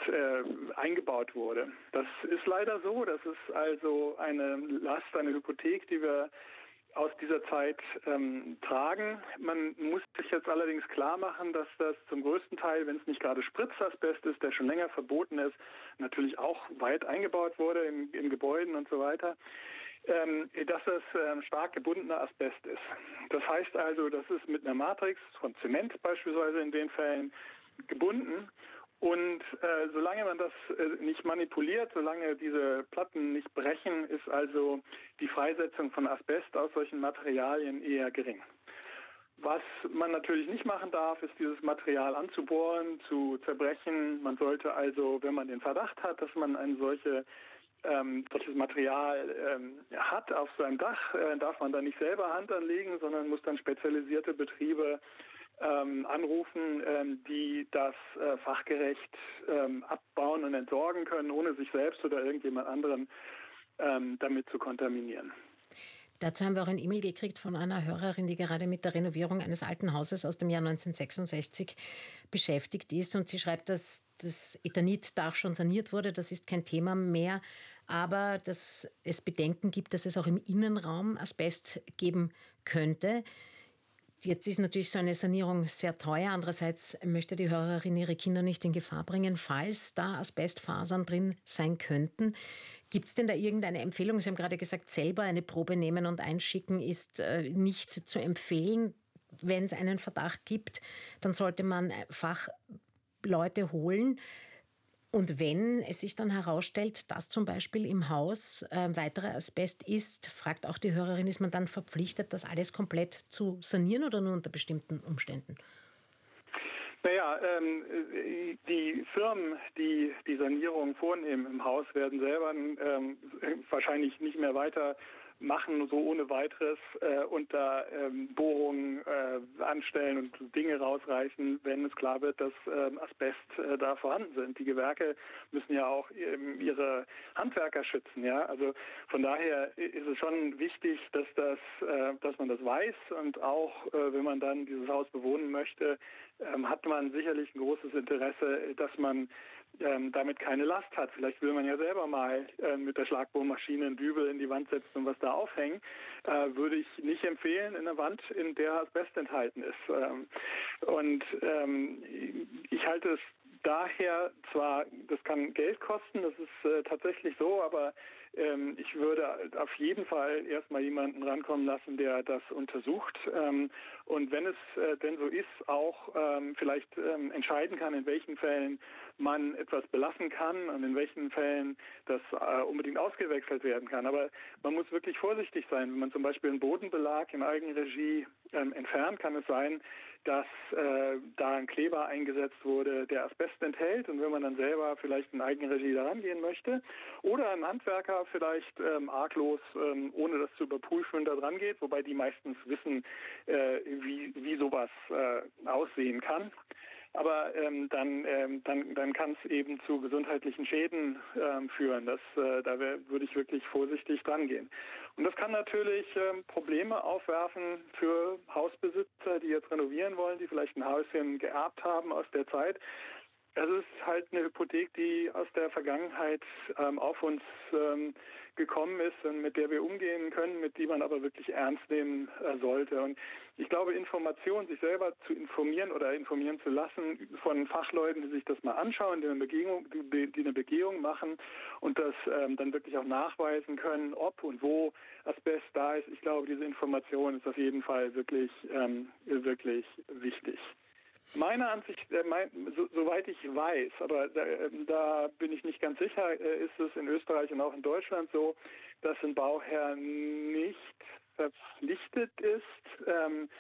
eingebaut wurde. Das ist leider so. Das ist also eine Last, eine Hypothek, die wir aus dieser Zeit tragen. Man muss sich jetzt allerdings klar machen, dass das zum größten Teil, wenn es nicht gerade Spritzasbest ist, der schon länger verboten ist, natürlich auch weit eingebaut wurde in Gebäuden und so weiter, dass das stark gebundener Asbest ist. Das heißt also, das ist mit einer Matrix von Zement beispielsweise in den Fällen gebunden. Und solange man das nicht manipuliert, solange diese Platten nicht brechen, ist also die Freisetzung von Asbest aus solchen Materialien eher gering. Was man natürlich nicht machen darf, ist dieses Material anzubohren, zu zerbrechen. Man sollte also, wenn man den Verdacht hat, dass man ein solches Material hat auf seinem Dach, darf man da nicht selber Hand anlegen, sondern muss dann spezialisierte Betriebe anrufen, die das fachgerecht abbauen und entsorgen können, ohne sich selbst oder irgendjemand anderen damit zu kontaminieren. Dazu haben wir auch ein E-Mail gekriegt von einer Hörerin, die gerade mit der Renovierung eines alten Hauses aus dem Jahr 1966 beschäftigt ist. Und sie schreibt, dass das Ethanitdach schon saniert wurde. Das ist kein Thema mehr. Aber dass es Bedenken gibt, dass es auch im Innenraum Asbest geben könnte. Jetzt ist natürlich so eine Sanierung sehr teuer. Andererseits möchte die Hörerin ihre Kinder nicht in Gefahr bringen, falls da Asbestfasern drin sein könnten. Gibt es denn da irgendeine Empfehlung? Sie haben gerade gesagt, selber eine Probe nehmen und einschicken ist nicht zu empfehlen. Wenn es einen Verdacht gibt, dann sollte man Fachleute holen. Und wenn es sich dann herausstellt, dass zum Beispiel im Haus weiterer Asbest ist, fragt auch die Hörerin, ist man dann verpflichtet, das alles komplett zu sanieren oder nur unter bestimmten Umständen? Naja, die Firmen, die die Sanierung vornehmen im Haus, werden selber wahrscheinlich nicht mehr weiter machen, so ohne weiteres und da Bohrungen anstellen und Dinge rausreißen, wenn es klar wird, dass Asbest da vorhanden sind. Die Gewerke müssen ja auch ihre Handwerker schützen, ja. Also von daher ist es schon wichtig, dass man das weiß, und auch wenn man dann dieses Haus bewohnen möchte, hat man sicherlich ein großes Interesse, dass man damit keine Last hat. Vielleicht will man ja selber mal mit der Schlagbohrmaschine einen Dübel in die Wand setzen und was da aufhängen. Würde ich nicht empfehlen in einer Wand, in der Asbest enthalten ist. Ich halte es daher zwar, das kann Geld kosten, das ist tatsächlich so, aber ich würde auf jeden Fall erstmal jemanden rankommen lassen, der das untersucht und wenn es denn so ist, auch vielleicht entscheiden kann, in welchen Fällen man etwas belassen kann und in welchen Fällen das unbedingt ausgewechselt werden kann. Aber man muss wirklich vorsichtig sein. Wenn man zum Beispiel einen Bodenbelag in Eigenregie entfernt, kann es sein, dass da ein Kleber eingesetzt wurde, der Asbest enthält, und wenn man dann selber vielleicht in Eigenregie daran gehen möchte oder ein Handwerker vielleicht arglos, ohne das zu überprüfen, da dran geht, wobei die meistens wissen, wie sowas aussehen kann. Aber dann kann es eben zu gesundheitlichen Schäden führen. Da würde ich wirklich vorsichtig dran gehen. Und das kann natürlich Probleme aufwerfen für Hausbesitzer, die jetzt renovieren wollen, die vielleicht ein Häuschen geerbt haben aus der Zeit. Das ist halt eine Hypothek, die aus der Vergangenheit auf uns gekommen ist und mit der wir umgehen können, mit die man aber wirklich ernst nehmen sollte. Und ich glaube, sich selber zu informieren oder informieren zu lassen von Fachleuten, die sich das mal anschauen, die eine Begehung machen und das dann wirklich auch nachweisen können, ob und wo Asbest da ist. Ich glaube, diese Information ist auf jeden Fall wirklich wichtig. Meiner Ansicht, soweit ich weiß, aber da bin ich nicht ganz sicher, ist es in Österreich und auch in Deutschland so, dass ein Bauherr nicht verpflichtet ist,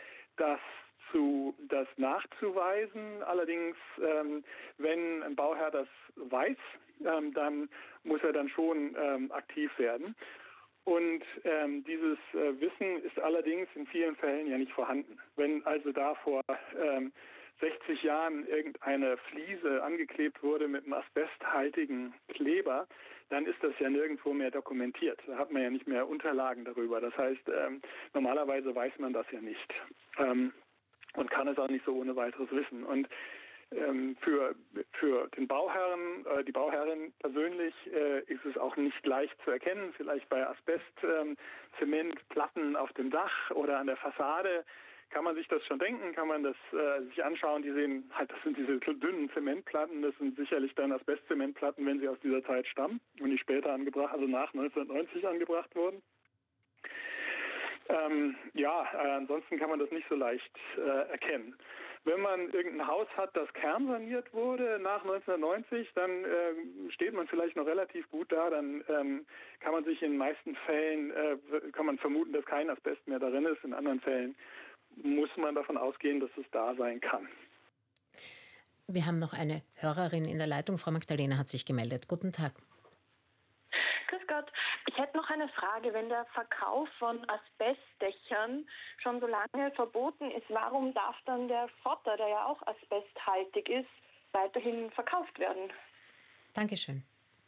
das nachzuweisen. Allerdings, wenn ein Bauherr das weiß, dann muss er dann schon aktiv werden. Und dieses Wissen ist allerdings in vielen Fällen ja nicht vorhanden. Wenn also da vor 60 Jahren irgendeine Fliese angeklebt wurde mit einem asbesthaltigen Kleber, dann ist das ja nirgendwo mehr dokumentiert. Da hat man ja nicht mehr Unterlagen darüber. Das heißt, normalerweise weiß man das ja nicht und kann es auch nicht so ohne weiteres wissen. Und Für den Bauherrn, die Bauherrin persönlich ist es auch nicht leicht zu erkennen, vielleicht bei Asbest-Zementplatten auf dem Dach oder an der Fassade. Kann man sich das schon denken, kann man das sich anschauen, die sehen halt, das sind diese dünnen Zementplatten, das sind sicherlich dann Asbestzementplatten, wenn sie aus dieser Zeit stammen und nicht später angebracht, also nach 1990 angebracht wurden. Ansonsten kann man das nicht so leicht erkennen. Wenn man irgendein Haus hat, das kernsaniert wurde nach 1990, dann steht man vielleicht noch relativ gut da. Dann kann man sich in den meisten Fällen kann man vermuten, dass kein Asbest mehr darin ist. In anderen Fällen muss man davon ausgehen, dass es da sein kann. Wir haben noch eine Hörerin in der Leitung. Frau Magdalena hat sich gemeldet. Guten Tag. Grüß Gott. Ich hätte noch eine Frage. Wenn der Verkauf von Asbestdächern schon so lange verboten ist, warum darf dann der Schotter, der ja auch asbesthaltig ist, weiterhin verkauft werden? Dankeschön.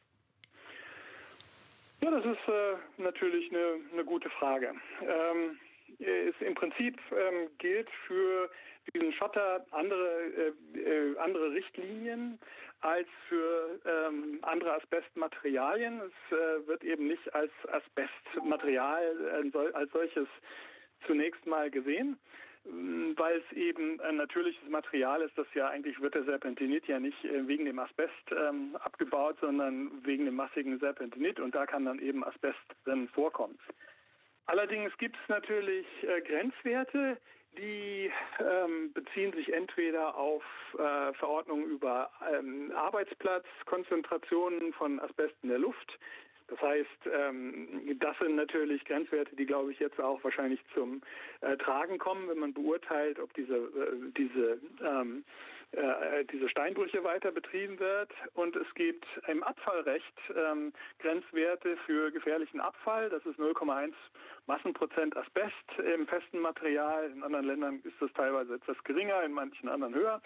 Ja, das ist natürlich eine gute Frage. Im Prinzip gilt für diesen Schotter andere Richtlinien als für andere Asbestmaterialien. Es wird eben nicht als Asbestmaterial als solches zunächst mal gesehen, weil es eben ein natürliches Material ist, das ja eigentlich wird der Serpentinit ja nicht wegen dem Asbest abgebaut, sondern wegen dem massigen Serpentinit und da kann dann eben Asbest drin vorkommen. Allerdings gibt es natürlich Grenzwerte, die beziehen sich entweder auf Verordnungen über Arbeitsplatzkonzentrationen von Asbest in der Luft. Das heißt, das sind natürlich Grenzwerte, die, glaube ich, jetzt auch wahrscheinlich zum Tragen kommen, wenn man beurteilt, ob diese Steinbrüche weiter betrieben wird. Und es gibt im Abfallrecht Grenzwerte für gefährlichen Abfall. Das ist 0,1 Massenprozent Asbest im festen Material. In anderen Ländern ist das teilweise etwas geringer, in manchen anderen höher.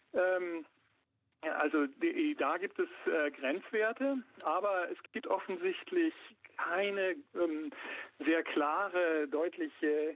Da gibt es Grenzwerte, aber es gibt offensichtlich keine sehr klare, deutliche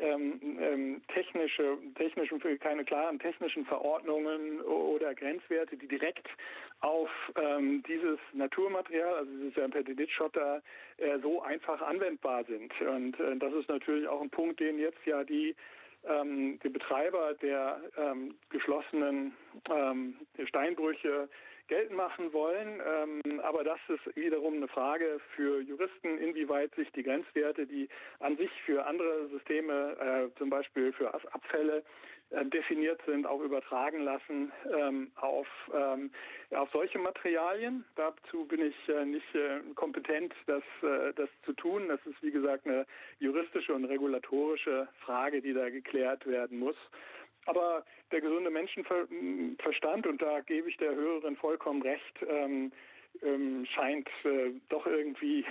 keine klaren technischen Verordnungen oder Grenzwerte, die direkt auf dieses Naturmaterial, also dieses Serpentinitschotter, so einfach anwendbar sind. Und das ist natürlich auch ein Punkt, den jetzt ja die Betreiber der geschlossenen Steinbrüche geltend machen wollen. Aber das ist wiederum eine Frage für Juristen, inwieweit sich die Grenzwerte, die an sich für andere Systeme, zum Beispiel für Abfälle, definiert sind, auch übertragen lassen auf solche Materialien. Dazu bin ich nicht kompetent, das zu tun. Das ist, wie gesagt, eine juristische und regulatorische Frage, die da geklärt werden muss. Aber der gesunde Menschenverstand, und da gebe ich der Hörerin vollkommen recht, scheint doch irgendwie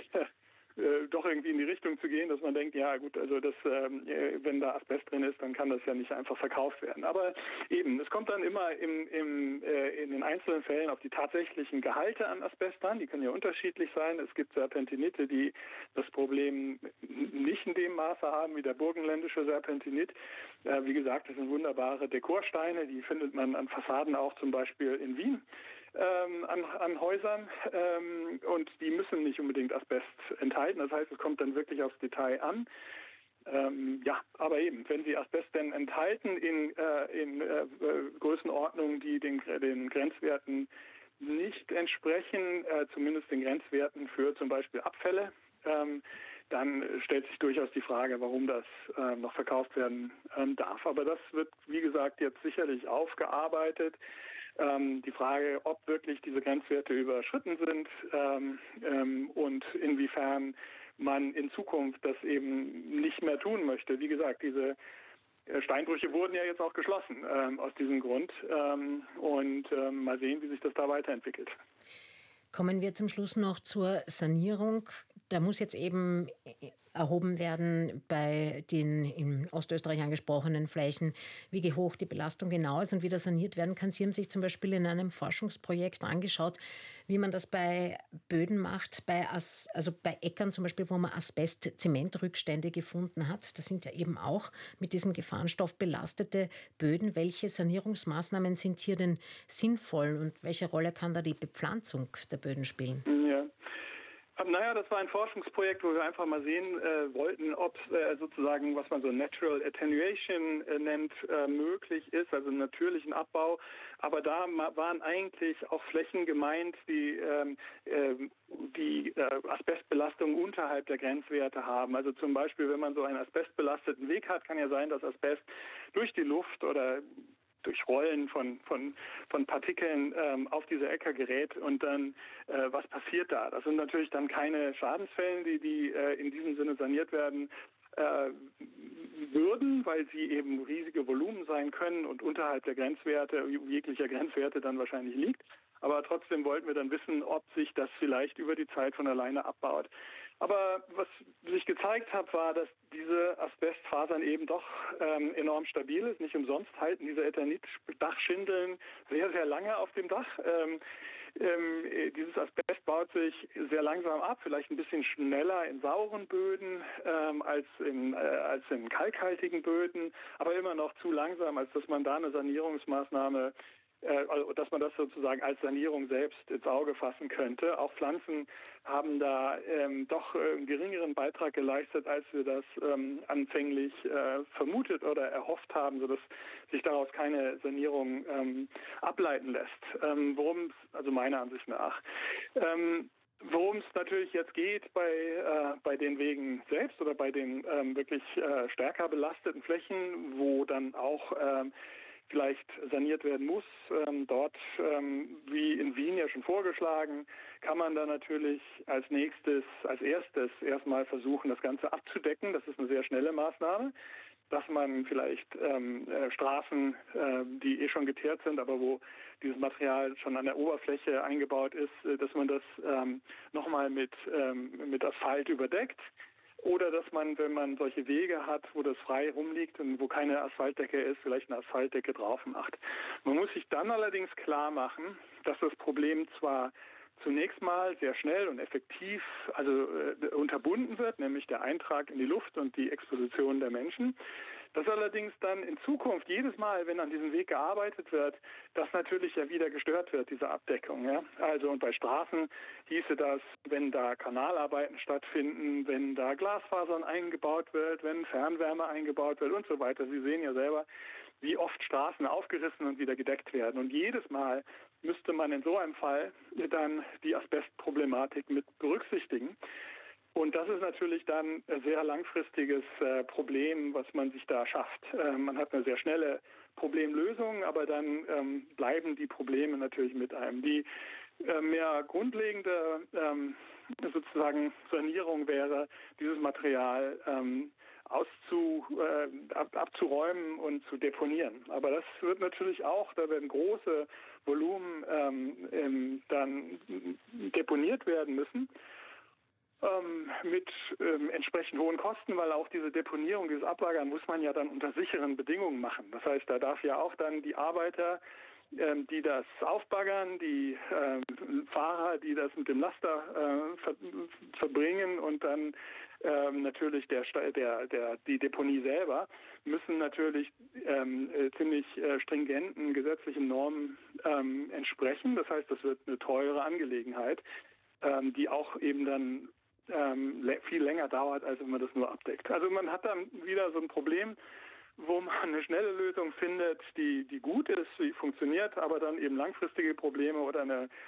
in die Richtung zu gehen, dass man denkt, ja gut, also wenn da Asbest drin ist, dann kann das ja nicht einfach verkauft werden. Aber eben, es kommt dann immer in den einzelnen Fällen auf die tatsächlichen Gehalte an Asbest an. Die können ja unterschiedlich sein. Es gibt Serpentinite, die das Problem nicht in dem Maße haben wie der burgenländische Serpentinit. Wie gesagt, das sind wunderbare Dekorsteine, die findet man an Fassaden auch zum Beispiel in Wien. An Häusern und die müssen nicht unbedingt Asbest enthalten. Das heißt, es kommt dann wirklich aufs Detail an. Aber eben, wenn sie Asbest denn enthalten in Größenordnungen, die den Grenzwerten nicht entsprechen, zumindest den Grenzwerten für zum Beispiel Abfälle, dann stellt sich durchaus die Frage, warum das noch verkauft werden darf. Aber das wird, wie gesagt, jetzt sicherlich aufgearbeitet. Die Frage, ob wirklich diese Grenzwerte überschritten sind und inwiefern man in Zukunft das eben nicht mehr tun möchte. Wie gesagt, diese Steinbrüche wurden ja jetzt auch geschlossen aus diesem Grund und mal sehen, wie sich das da weiterentwickelt. Kommen wir zum Schluss noch zur Sanierung da muss jetzt eben erhoben werden bei den in Ostösterreich angesprochenen Flächen, wie hoch die Belastung genau ist und wie das saniert werden kann. Sie haben sich zum Beispiel in einem Forschungsprojekt angeschaut, wie man das bei Böden macht, also bei Äckern zum Beispiel, wo man Asbest-Zementrückstände gefunden hat. Das sind ja eben auch mit diesem Gefahrenstoff belastete Böden. Welche Sanierungsmaßnahmen sind hier denn sinnvoll und welche Rolle kann da die Bepflanzung der Böden spielen? Ja. Naja, das war ein Forschungsprojekt, wo wir einfach mal sehen wollten, ob sozusagen, was man so Natural Attenuation nennt, möglich ist, also einen natürlichen Abbau. Aber da waren eigentlich auch Flächen gemeint, die Asbestbelastung unterhalb der Grenzwerte haben. Also zum Beispiel, wenn man so einen asbestbelasteten Weg hat, kann ja sein, dass Asbest durch die Luft oder durch Rollen von Partikeln auf diese Äcker gerät und dann was passiert da? Das sind natürlich dann keine Schadensfälle, die in diesem Sinne saniert werden würden, weil sie eben riesige Volumen sein können und unterhalb der Grenzwerte, jeglicher Grenzwerte dann wahrscheinlich liegt. Aber trotzdem wollten wir dann wissen, ob sich das vielleicht über die Zeit von alleine abbaut. Aber was sich gezeigt hat, war, dass diese Asbestfasern eben doch enorm stabil ist. Nicht umsonst halten diese Eternit-Dachschindeln sehr, sehr lange auf dem Dach. Dieses Asbest baut sich sehr langsam ab, vielleicht ein bisschen schneller in sauren Böden als in kalkhaltigen Böden, aber immer noch zu langsam, als dass man da eine Sanierungsmaßnahme also, dass man das sozusagen als Sanierung selbst ins Auge fassen könnte. Auch Pflanzen haben da doch einen geringeren Beitrag geleistet, als wir das anfänglich vermutet oder erhofft haben, sodass sich daraus keine Sanierung ableiten lässt. Also meiner Ansicht nach. Worum es natürlich jetzt geht bei den Wegen selbst oder bei den wirklich stärker belasteten Flächen, wo dann auch vielleicht saniert werden muss. Dort, wie in Wien ja schon vorgeschlagen, kann man dann natürlich als erstes erstmal versuchen, das Ganze abzudecken. Das ist eine sehr schnelle Maßnahme, dass man vielleicht Straßen, die schon geteert sind, aber wo dieses Material schon an der Oberfläche eingebaut ist, dass man das nochmal mit Asphalt überdeckt. Oder dass man, wenn man solche Wege hat, wo das frei rumliegt und wo keine Asphaltdecke ist, vielleicht eine Asphaltdecke drauf macht. Man muss sich dann allerdings klar machen, dass das Problem zwar zunächst mal sehr schnell und effektiv unterbunden wird, nämlich der Eintrag in die Luft und die Exposition der Menschen. Das allerdings dann in Zukunft jedes Mal, wenn an diesem Weg gearbeitet wird, das natürlich ja wieder gestört wird, diese Abdeckung. Ja? Also und bei Straßen hieße das, wenn da Kanalarbeiten stattfinden, wenn da Glasfasern eingebaut wird, wenn Fernwärme eingebaut wird und so weiter. Sie sehen ja selber, wie oft Straßen aufgerissen und wieder gedeckt werden. Und jedes Mal müsste man in so einem Fall dann die Asbestproblematik mit berücksichtigen. Und das ist natürlich dann ein sehr langfristiges Problem, was man sich da schafft. Man hat eine sehr schnelle Problemlösung, aber dann bleiben die Probleme natürlich mit einem. Die mehr grundlegende sozusagen Sanierung wäre, dieses Material abzuräumen und zu deponieren. Aber das wird natürlich auch, da werden große Volumen dann deponiert werden müssen. Mit entsprechend hohen Kosten, weil auch diese Deponierung, dieses Ablagern muss man ja dann unter sicheren Bedingungen machen. Das heißt, da darf ja auch dann die Arbeiter, die das aufbaggern, die Fahrer, die das mit dem Laster verbringen und dann natürlich die Deponie selber, müssen natürlich ziemlich stringenten gesetzlichen Normen entsprechen. Das heißt, das wird eine teure Angelegenheit, die auch eben dann viel länger dauert, als wenn man das nur abdeckt. Also man hat dann wieder so ein Problem, wo man eine schnelle Lösung findet, die gut ist, die funktioniert, aber dann eben langfristige Probleme oder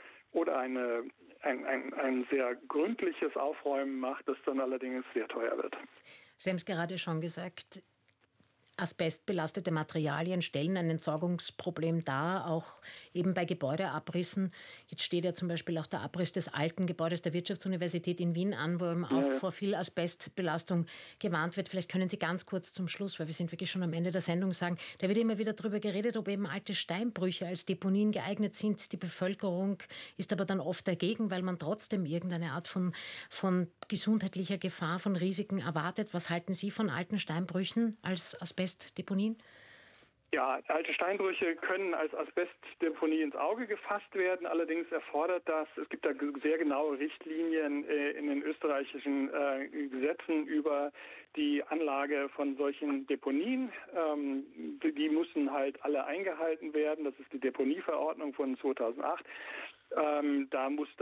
ein sehr gründliches Aufräumen macht, das dann allerdings sehr teuer wird. Sie haben es gerade schon gesagt, asbestbelastete Materialien stellen ein Entsorgungsproblem dar, auch eben bei Gebäudeabrissen. Jetzt steht ja zum Beispiel auch der Abriss des alten Gebäudes der Wirtschaftsuniversität in Wien an, wo eben auch vor viel Asbestbelastung gewarnt wird. Vielleicht können Sie ganz kurz zum Schluss, weil wir sind wirklich schon am Ende der Sendung, sagen, da wird immer wieder darüber geredet, ob eben alte Steinbrüche als Deponien geeignet sind. Die Bevölkerung ist aber dann oft dagegen, weil man trotzdem irgendeine Art von gesundheitlicher Gefahr, von Risiken erwartet. Was halten Sie von alten Steinbrüchen als Asbestdeponien? Ja, alte Steinbrüche können als Asbestdeponie ins Auge gefasst werden. Allerdings erfordert das, es gibt da sehr genaue Richtlinien in den österreichischen Gesetzen über die Anlage von solchen Deponien. Die müssen halt alle eingehalten werden. Das ist die Deponieverordnung von 2008. Da muss